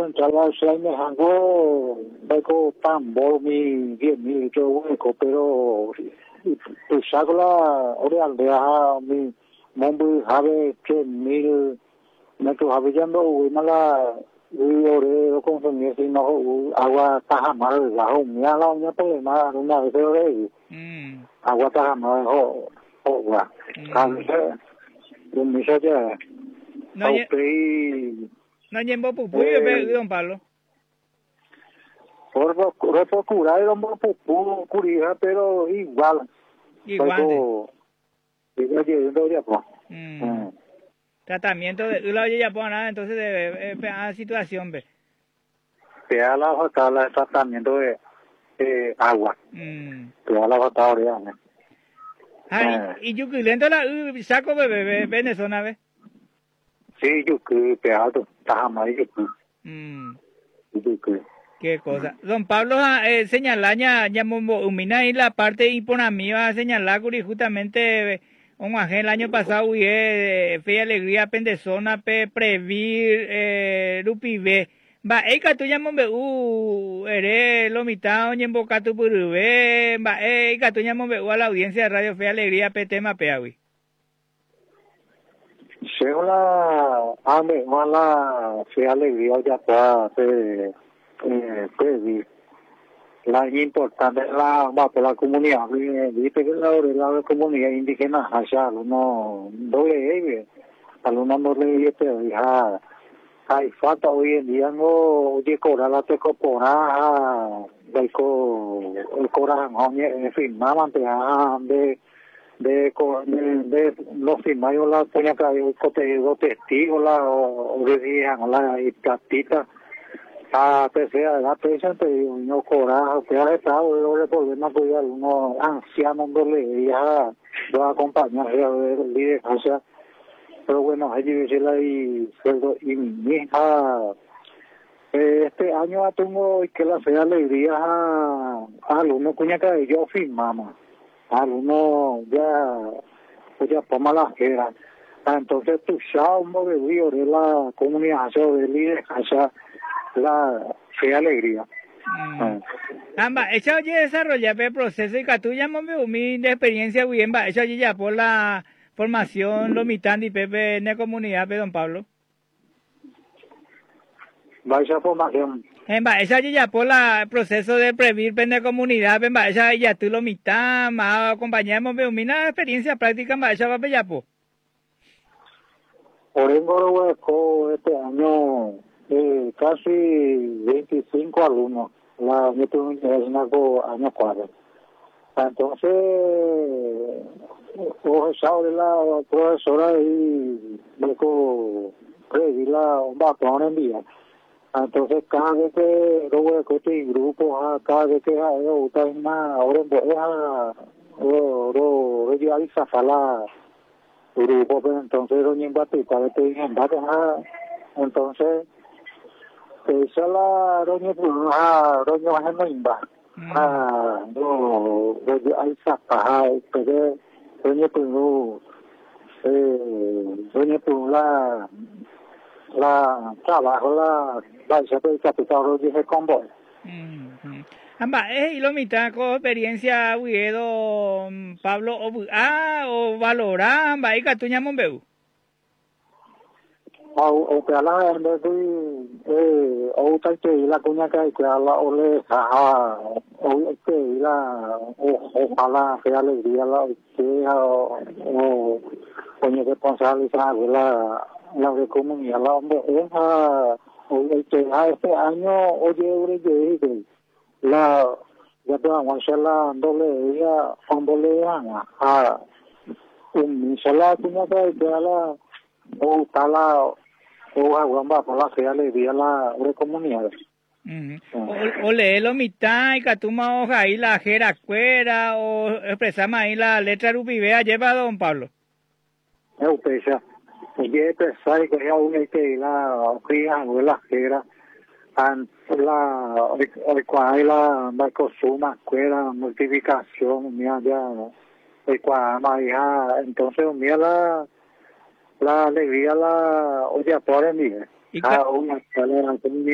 entrar al Alzheimer, algo, algo tambor, mi 10.000 litros de hueco, pero saco la aldea, mi mombo, habe 3.000 metros, habe ya no, mala, ore, consumir, si no, agua tajamar, bajo, mira la uña problema, una vez de ore, agua tajamar, agua, a veces, un misa ya, no llevo pupuyo, don Pablo. Por procurar el hombre pupu, curija, pero igual. Igual. Igual. Tratamiento de la ya nada, entonces de situación, ve. Pega la fatal, tratamiento de agua. Pega la fatal, ya. Y yo lento la saco bebé Venezuela, ve. Sí, yo que pegado, está mal, yo que. Qué cosa. Don Pablo señala ya umina ahí la parte imponamía señalar que justamente un ángel el año pasado fue fe alegría pendezona pe previr rupive va eka tu llamo be ere lo mitad oñen boca tu purube va eka tu llamo be a la audiencia de radio fe alegría pe tema peawi. Según la fe alegría ya puede previr la importante la comunidad, viste que la comunidad indígena allá, algunos doble algunos no le hay falta hoy en día no cobrar la tecopona el corazón en fin más de los firmados la tenía que haber testigos la decían la catita a tercera edad presente no cobrar que ha estado el problema que algunos ancianos no le ya lo acompañan el líder o sea pero bueno hay que ahí sueldo y mi hija este año tengo que la fe alegría a algunos cuña que yo firmamos algunos ya toma la era entonces tu chao mo de la comunidad de líder allá la fe alegría. Amba, eso ya desarrolla el proceso y que tú ya mi de experiencia bien, va, eso ya por la formación, lo mitad y pepe en la comunidad, don Pablo. Va esa formación. Va, eso ya por la proceso de previr en la comunidad, va, esa ya tú lo mitad, más acompañamos, una experiencia práctica, va, esa va a ya po. Por eso este año casi 25 alumnos, yo tuve un año 4. Entonces, de la profesora y luego pedí un batón en día. Entonces, cada vez que luego este grupo, cada vez que hay una ahora en la grupo, pues entonces doña Batista, entonces esa la doña Gemimba, hay zapaja, pero doña la trabajo la del capital de convoy. Amba, y lo mitad con experiencia Uiedo Pablo o valorar amba y catuña monbeu. O que la o tal que la cuña que la ole o que la ojalá que alegría la que o coño responsabilidad la de comunidad la hombre o que este año oye la ya te vamos a hacer la doble día a un sala cuña que la o está la o agua por la fe alegría la comunidad. O leerlo mitad y catuma hoja ahí la jera cuera o expresamos ahí la letra rupivea lleva don Pablo. Usted ya expresar que ya una que la fija o la jera el cual la consuma cuera multiplicación mía ya el cual más entonces mía la alegría la oye por el día.